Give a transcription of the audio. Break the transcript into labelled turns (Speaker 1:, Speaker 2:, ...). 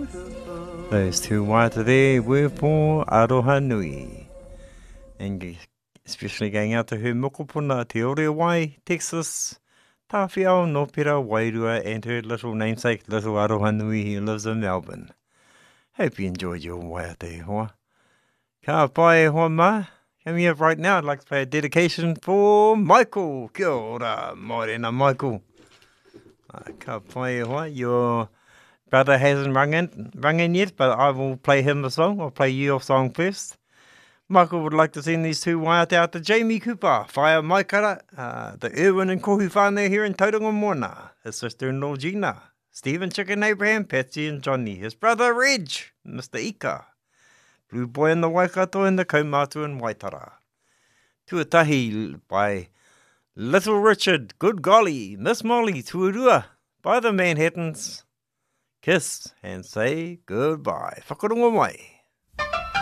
Speaker 1: Those two waiata there were for Aroha Nui. And especially going out to her mokopuna, Te Orewai, Texas, Tawhiao, Nopera, Wairua, and her little namesake, little Aroha Nui, who lives in Melbourne. Hope you enjoyed your waiata hoa. Ka pai hoa ma. Coming up right now, I'd like to play a dedication for Michael. Kia ora, morena Michael. Ka pai hoa, your brother hasn't rung in yet, but I will play him a song. I'll play you a song first. Michael would like to send these two waiata out to Jamie Cooper, Whaia Maikara, the Irwin and Kohu whānau here in Tauranga Moana, his sister-in-law Gina, Stephen Chicken Abraham, Patsy and Johnny, his brother Reg, Mr. Ika, Blue Boy in the Waikato and the Kaumatu in Waitara. Tuatahi by Little Richard, Good Golly, Miss Molly, Tuarua, by the Manhattans. Kiss and say goodbye. Whakarongo mai.